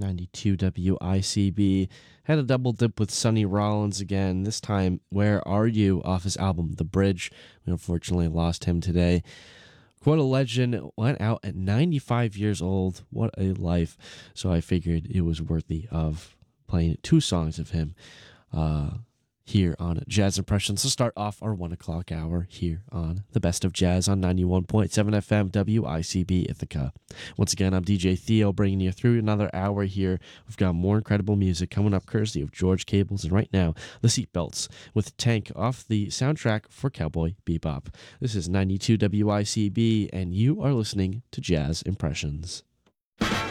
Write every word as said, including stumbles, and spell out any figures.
ninety-two W I C B. Had a double dip with Sonny Rollins again. This time, Where Are You? Off his album, The Bridge. We unfortunately lost him today. What a legend. Went out at ninety-five years old. What a life. So I figured it was worthy of playing two songs of him uh, here on Jazz Impressions to start off our one o'clock hour here on The Best of Jazz on ninety-one point seven F M W I C B Ithaca. Once again, I'm D J Theo bringing you through another hour here. We've got more incredible music coming up courtesy of George Cables, and right now, The Seatbelts with Tank off the soundtrack for Cowboy Bebop. This is ninety-two W I C B, and you are listening to Jazz Impressions.